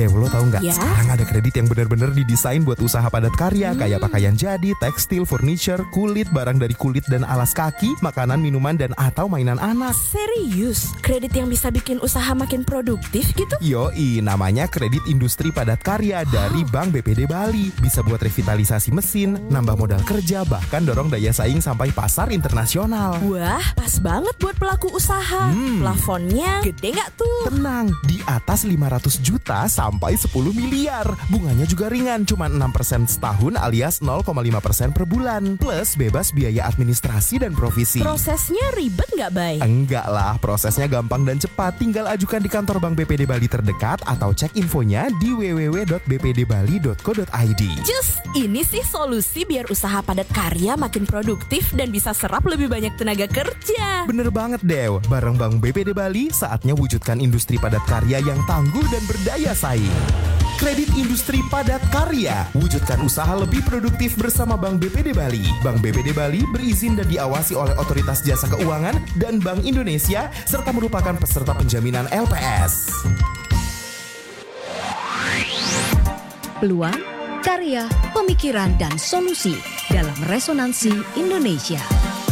Dew, lo tau nggak? Ya? Sekarang ada kredit yang benar-benar didesain buat usaha padat karya, kayak pakaian jadi, tekstil, furniture, kulit, barang dari kulit dan alas kaki, makanan, minuman, dan atau mainan anak. Serius? Kredit yang bisa bikin usaha makin produktif gitu? Yoi, namanya kredit industri padat karya dari Bank BPD Bali. Bisa buat revitalisasi mesin, nambah modal kerja, bahkan dorong daya saing sampai pasar internasional. Wah, pas banget buat pelaku usaha. Plafonnya gede nggak tuh? Tenang, di atas 500 juta sampai 10 miliar. Bunganya juga ringan, cuma 6% setahun alias 0,5% per bulan. Plus bebas biaya administrasi dan provisi. Prosesnya ribet nggak, Bay? Enggak lah, prosesnya gampang dan cepat. Tinggal ajukan di kantor Bank BPD Bali terdekat atau cek infonya di www.bpdbali.co.id. Just, ini sih solusi biar usaha padat karya makin produktif dan bisa serap lebih banyak tenaga kerja. Bener banget, Dew. Bareng Bank BPD Bali, saatnya wujudkan industri padat karya yang tangguh dan berdaya saing. Kredit industri padat karya. Wujudkan usaha lebih produktif bersama Bank BPD Bali. Bank BPD Bali berizin dan diawasi oleh Otoritas Jasa Keuangan dan Bank Indonesia serta merupakan peserta penjaminan LPS. Peluang, karya, pemikiran, dan solusi dalam Resonansi Indonesia.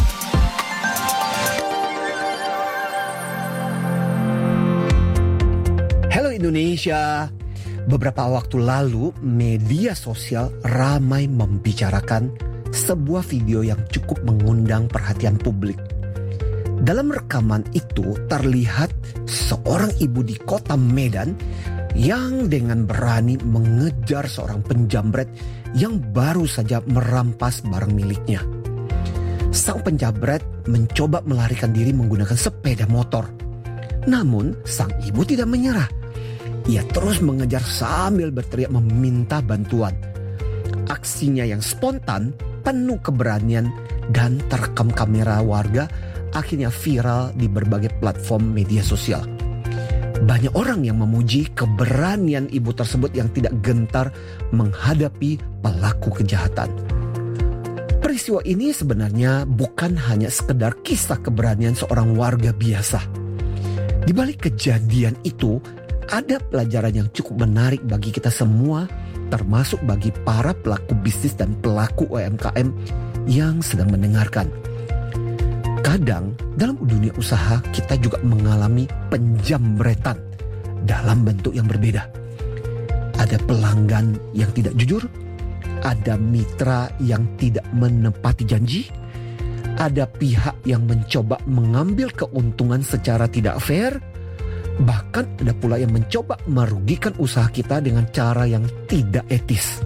Halo Indonesia. Beberapa waktu lalu, media sosial ramai membicarakan sebuah video yang cukup mengundang perhatian publik. Dalam rekaman itu terlihat seorang ibu di kota Medan yang dengan berani mengejar seorang penjamret yang baru saja merampas barang miliknya. Sang penjamret mencoba melarikan diri menggunakan sepeda motor. Namun sang ibu tidak menyerah. Ia terus mengejar sambil berteriak meminta bantuan. Aksinya yang spontan, penuh keberanian, dan terekam kamera warga akhirnya viral di berbagai platform media sosial. Banyak orang yang memuji keberanian ibu tersebut yang tidak gentar menghadapi pelaku kejahatan. Peristiwa ini sebenarnya bukan hanya sekedar kisah keberanian seorang warga biasa. Di balik kejadian itu, ada pelajaran yang cukup menarik bagi kita semua, termasuk bagi para pelaku bisnis dan pelaku UMKM yang sedang mendengarkan. Kadang dalam dunia usaha kita juga mengalami penjamretan dalam bentuk yang berbeda. Ada pelanggan yang tidak jujur, ada mitra yang tidak menepati janji, ada pihak yang mencoba mengambil keuntungan secara tidak fair, bahkan ada pula yang mencoba merugikan usaha kita dengan cara yang tidak etis.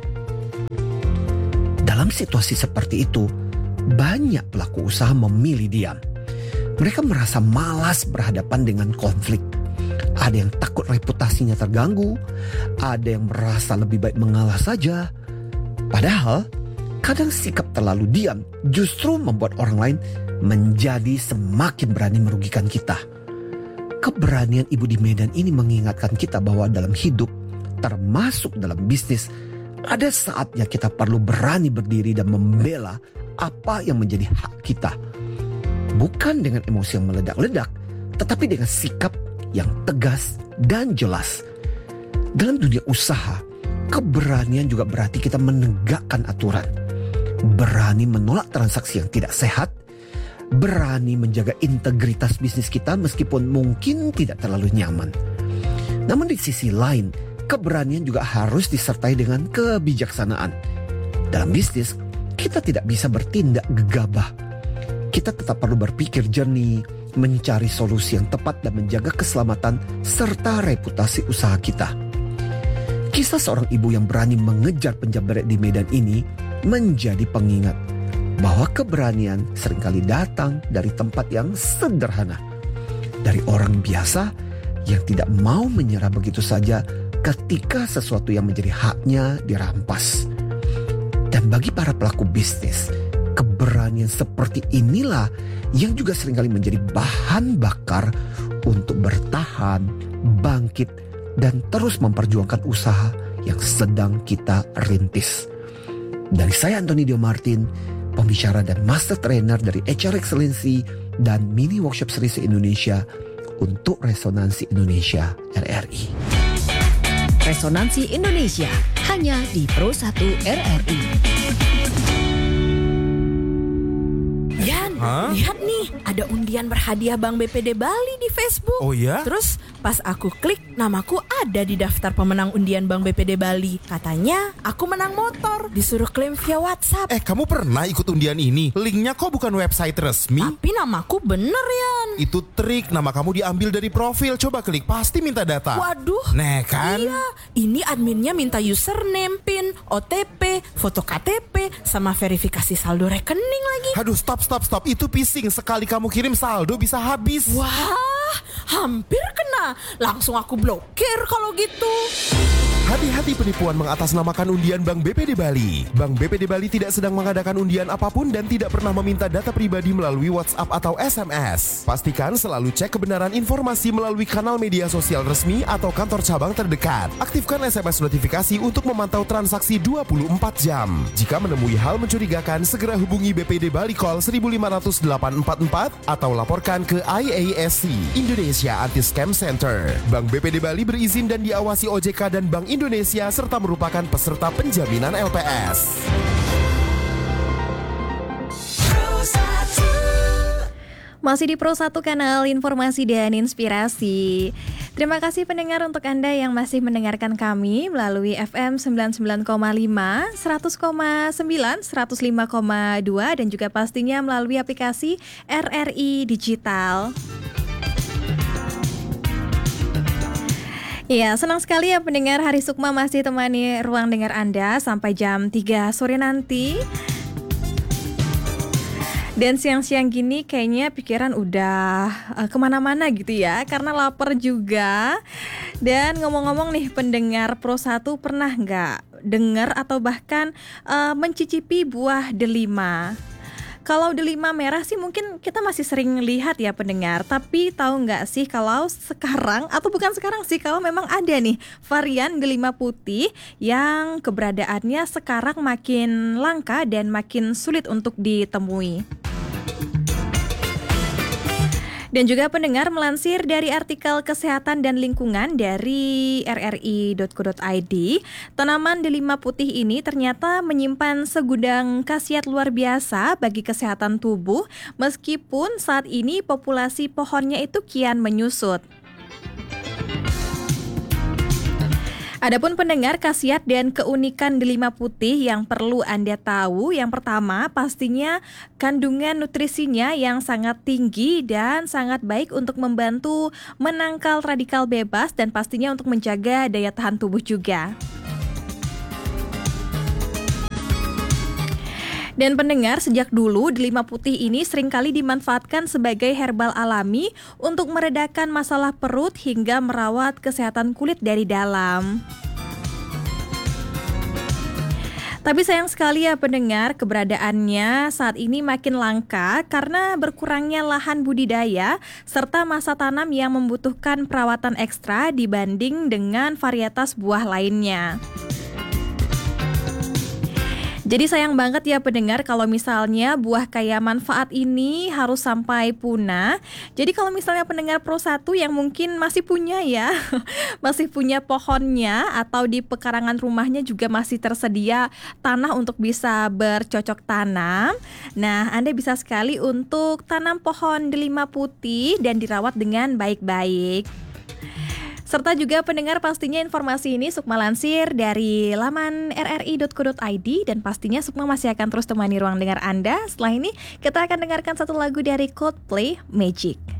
Dalam situasi seperti itu, banyak pelaku usaha memilih diam. Mereka merasa malas berhadapan dengan konflik. Ada yang takut reputasinya terganggu, ada yang merasa lebih baik mengalah saja. Padahal, kadang sikap terlalu diam justru membuat orang lain menjadi semakin berani merugikan kita. Keberanian ibu di Medan ini mengingatkan kita bahwa dalam hidup, termasuk dalam bisnis, ada saatnya kita perlu berani berdiri dan membela apa yang menjadi hak kita. Bukan dengan emosi yang meledak-ledak, tetapi dengan sikap yang tegas dan jelas. Dalam dunia usaha, keberanian juga berarti kita menegakkan aturan. Berani menolak transaksi yang tidak sehat, berani menjaga integritas bisnis kita meskipun mungkin tidak terlalu nyaman. Namun di sisi lain, keberanian juga harus disertai dengan kebijaksanaan. Dalam bisnis, kita tidak bisa bertindak gegabah. Kita tetap perlu berpikir jernih, mencari solusi yang tepat dan menjaga keselamatan serta reputasi usaha kita. Kisah seorang ibu yang berani mengejar penjamret di Medan ini menjadi pengingat bahwa keberanian seringkali datang dari tempat yang sederhana. Dari orang biasa yang tidak mau menyerah begitu saja ketika sesuatu yang menjadi haknya dirampas. Dan bagi para pelaku bisnis, keberanian seperti inilah yang juga seringkali menjadi bahan bakar untuk bertahan, bangkit, dan terus memperjuangkan usaha yang sedang kita rintis. Dari saya Antoni Dio Martin, pembicara dan master trainer dari HR Excellency dan mini workshop series Indonesia untuk Resonansi Indonesia RRI. Resonansi Indonesia, hanya di Pro 1 RRI. Yan, lihat nih, ada undian berhadiah Bank BPD Bali di Facebook. Oh ya? Terus pas aku klik, namaku ada di daftar pemenang undian Bank BPD Bali. Katanya aku menang motor, disuruh klaim via WhatsApp. Kamu pernah ikut undian ini? Linknya kok bukan website resmi? Tapi namaku bener, Yan. Itu trik, nama kamu diambil dari profil. Coba klik, pasti minta data. Waduh. Nah kan? Iya, ini adminnya minta username, PIN, OTP, foto KTP, sama verifikasi saldo rekening lagi. Aduh, stop. Itu phishing. Sekali kamu kirim saldo bisa habis. Wah, hampir kena. Langsung aku blokir kalau gitu. Hati-hati penipuan mengatasnamakan undian Bank BPD Bali. Bank BPD Bali tidak sedang mengadakan undian apapun dan tidak pernah meminta data pribadi melalui WhatsApp atau SMS. Pastikan selalu cek kebenaran informasi melalui kanal media sosial resmi atau kantor cabang terdekat. Aktifkan SMS notifikasi untuk memantau transaksi 24 jam. Jika menemui hal mencurigakan, segera hubungi BPD Bali Call 1500844 atau laporkan ke IASC, Indonesia Anti-Scam Center. Bank BPD Bali berizin dan diawasi OJK dan Bank Indonesia serta merupakan peserta penjaminan LPS. Masih di Pro 1 kanal informasi dan inspirasi. Terima kasih pendengar untuk Anda yang masih mendengarkan kami melalui FM 99,5, 100,9, 105,2 dan juga pastinya melalui aplikasi RRI Digital. Ya, senang sekali ya pendengar, Hari Sukma masih temani ruang dengar Anda sampai jam 3 sore nanti. Dan siang-siang gini kayaknya pikiran udah kemana-mana gitu ya, karena lapar juga. Dan ngomong-ngomong nih pendengar Pro 1, pernah nggak dengar atau bahkan mencicipi buah delima? Kalau delima merah sih mungkin kita masih sering lihat ya pendengar. Tapi tahu nggak sih kalau sekarang, atau bukan sekarang sih, kalau memang ada nih varian delima putih yang keberadaannya sekarang makin langka dan makin sulit untuk ditemui. Dan juga pendengar, melansir dari artikel Kesehatan dan Lingkungan dari rri.co.id, tanaman delima putih ini ternyata menyimpan segudang khasiat luar biasa bagi kesehatan tubuh, meskipun saat ini populasi pohonnya itu kian menyusut. Adapun pendengar, khasiat dan keunikan delima putih yang perlu Anda tahu, yang pertama pastinya kandungan nutrisinya yang sangat tinggi dan sangat baik untuk membantu menangkal radikal bebas dan pastinya untuk menjaga daya tahan tubuh juga. Dan pendengar, sejak dulu delima putih ini seringkali dimanfaatkan sebagai herbal alami untuk meredakan masalah perut hingga merawat kesehatan kulit dari dalam. Tapi sayang sekali ya pendengar, keberadaannya saat ini makin langka karena berkurangnya lahan budidaya serta masa tanam yang membutuhkan perawatan ekstra dibanding dengan varietas buah lainnya. Jadi sayang banget ya pendengar kalau misalnya buah kaya manfaat ini harus sampai punah. Jadi kalau misalnya pendengar Pro 1 yang mungkin masih punya ya, masih punya pohonnya atau di pekarangan rumahnya juga masih tersedia tanah untuk bisa bercocok tanam. Nah, Anda bisa sekali untuk tanam pohon delima putih dan dirawat dengan baik-baik. Serta juga pendengar, pastinya informasi ini Sukma lansir dari laman rri.co.id dan pastinya Sukma masih akan terus temani ruang dengar Anda. Setelah ini kita akan dengarkan satu lagu dari Coldplay, Magic.